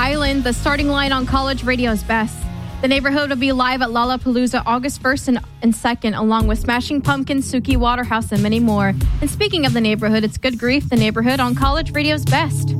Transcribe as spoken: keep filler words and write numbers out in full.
Island, the starting line on College Radio's Best. The Neighborhood will be live at Lollapalooza August first and, and second, along with Smashing Pumpkins, Suki Waterhouse, and many more. And speaking of the Neighborhood, it's Good Grief, the Neighborhood on College Radio's Best.